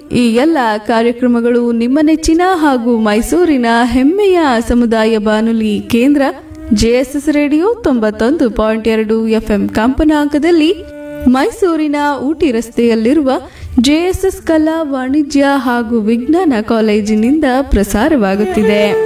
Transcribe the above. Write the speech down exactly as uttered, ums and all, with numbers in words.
ಈ ಎಲ್ಲ ಕಾರ್ಯಕ್ರಮಗಳು ನಿಮ್ಮ ನೆಚ್ಚಿನ ಹಾಗೂ ಮೈಸೂರಿನ ಹೆಮ್ಮೆಯ ಸಮುದಾಯ ಬಾನುಲಿ ಕೇಂದ್ರ ಜೆಎಸ್ಎಸ್ ರೇಡಿಯೋ ತೊಂಬತ್ತೊಂದು ಪಾಯಿಂಟ್ ಎರಡು ಎಫ್ಎಂ ಕಂಪನಾಂಕದಲ್ಲಿ ಮೈಸೂರಿನ ಊಟಿ ರಸ್ತೆಯಲ್ಲಿರುವ ಜೆಎಸ್ಎಸ್ ಕಲಾ ವಾಣಿಜ್ಯ ಹಾಗೂ ವಿಜ್ಞಾನ ಕಾಲೇಜಿನಿಂದ ಪ್ರಸಾರವಾಗುತ್ತಿದೆ.